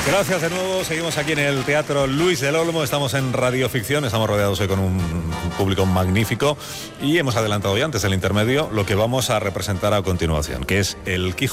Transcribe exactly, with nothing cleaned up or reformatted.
Gracias de nuevo, seguimos aquí en el Teatro Luis del Olmo, estamos en Radioficción, estamos rodeados hoy con un público magnífico y hemos adelantado ya antes del intermedio lo que vamos a representar a continuación, que es el Quijote